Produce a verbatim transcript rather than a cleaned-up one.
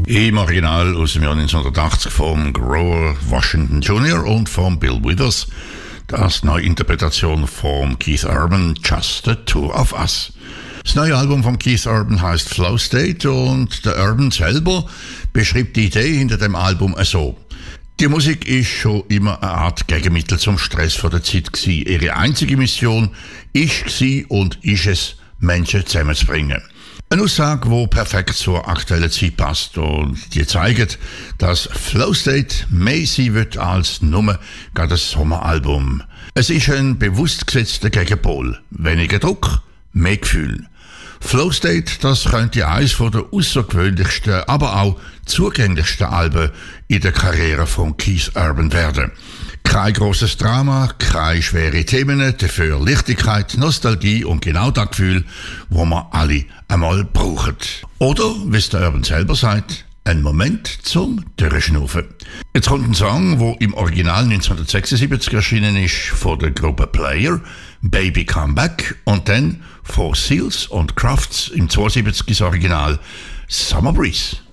Im Original aus dem Jahr neunzehnhundertachtzig von Grover Washington Junior und von Bill Withers. Das ist eine neue Interpretation von Keith Urban, Just the Two of Us. Das neue Album von Keith Urban heißt Flow State und der Urban selber beschreibt die Idee hinter dem Album so. Die Musik ist schon immer eine Art Gegenmittel zum Stress von der Zeit gewesen. Ihre einzige Mission ist gewesen und ist es, Menschen zusammenzubringen. Eine Aussage, die perfekt zur aktuellen Zeit passt und die zeigt, dass Flow State mehr sein wird als nur gerade das Sommeralbum. Es ist ein bewusst gesetzter Gegenpol. Weniger Druck, mehr Gefühl. Flow State, das könnte eines der außergewöhnlichsten, aber auch zugänglichsten Alben in der Karriere von Keith Urban werden. Kein grosses Drama, keine schwere Themen, dafür Leichtigkeit, Nostalgie und genau das Gefühl, wo wir alle einmal brauchen. Oder, wie es der Urban selber sagt, ein Moment zum Durchschnaufen. Jetzt kommt ein Song, der im Original neunzehnhundertsechsundsiebzig erschienen ist von der Gruppe Player, Baby Come Back, und dann von Seals und Crafts im zweiundsiebzig das Original Summer Breeze.